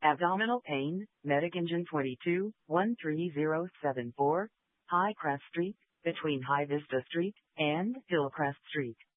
Abdominal pain, Medic-Engine 22, 13074, Highcrest Street, between High Vista Street and Hillcrest Street.